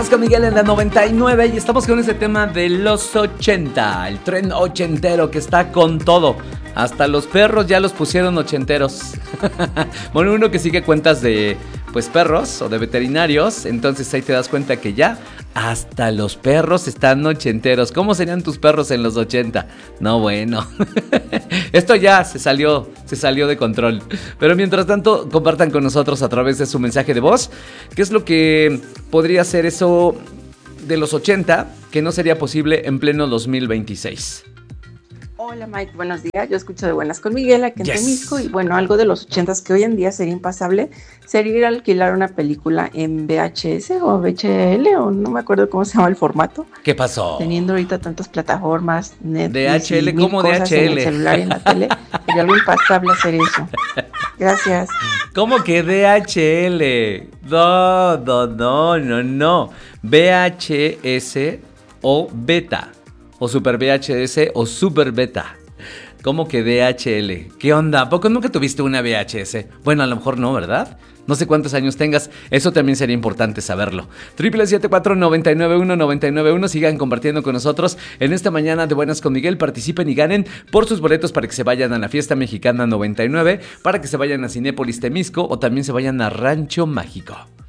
Buenas con Miguel en la 99 y estamos con ese tema de los 80, el tren ochentero que está con todo. Hasta los perros ya los pusieron ochenteros. Bueno, uno que sigue cuentas de pues perros o de veterinarios, entonces ahí te das cuenta que ya hasta los perros están ochenteros. ¿Cómo serían tus perros en los 80? No, bueno. Esto ya se salió de control. Pero mientras tanto, compartan con nosotros a través de su mensaje de voz qué es lo que podría ser eso de los 80 que no sería posible en pleno 2026. Hola Mike, buenos días. Yo escucho de Buenas con Miguel aquí en Temisco y bueno, algo de los 80s que hoy en día sería impasable sería ir a alquilar una película en VHS o VHL o no me acuerdo cómo se llama el formato. ¿Qué pasó? Teniendo ahorita tantas plataformas, Netflix DHL, y ¿cómo cosas DHL? en el celular y en la tele, sería algo impasable hacer eso. Gracias. ¿Cómo que DHL? No. VHS o beta. O Super VHS o Super Beta. ¿Cómo que DHL? ¿Qué onda? ¿A poco nunca tuviste una VHS? Bueno, a lo mejor no, ¿verdad? No sé cuántos años tengas, eso también sería importante saberlo. 777-499-1991. Sigan compartiendo con nosotros en esta mañana de Buenas con Miguel. Participen y ganen por sus boletos para que se vayan a la Fiesta Mexicana 99, para que se vayan a Cinépolis Temisco o también se vayan a Rancho Mágico.